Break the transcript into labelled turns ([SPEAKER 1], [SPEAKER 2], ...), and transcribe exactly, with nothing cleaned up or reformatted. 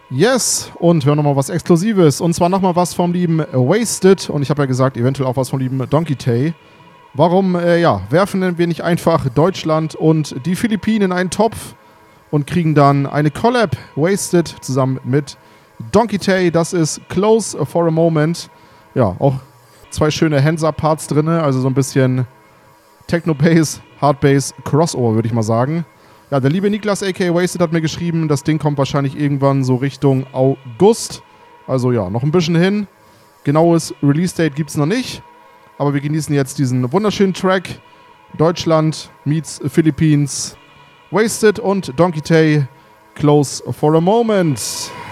[SPEAKER 1] Yes, und wir haben nochmal was Exklusives. Und zwar nochmal was vom lieben Wasted. Und ich habe ja gesagt, eventuell auch was vom lieben Donkey Tay. Warum, äh, ja, werfen wir nicht einfach Deutschland und die Philippinen in einen Topf und kriegen dann eine Collab Wasted zusammen mit Donkey Tay. Das ist Close for a Moment. Ja, auch zwei schöne Hands-Up-Parts drin, also so ein bisschen Techno-Bass, Hard-Bass, Crossover, würde ich mal sagen. Ja, der liebe Niklas aka Wasted hat mir geschrieben, das Ding kommt wahrscheinlich irgendwann so Richtung August. Also ja, noch ein bisschen hin. Genaues Release-Date gibt es noch nicht. Aber wir genießen jetzt diesen wunderschönen Track. Deutschland meets Philippines. Wasted und Donkey Tay, Close for a Moment.